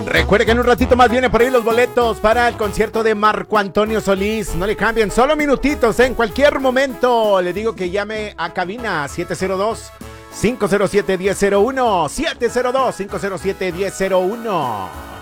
Recuerde que en un ratito más viene por ahí los boletos para el concierto de Marco Antonio Solís. No le cambien, solo minutitos, en cualquier momento. Le digo que llame a cabina 702-507-1001. 702-507-1001.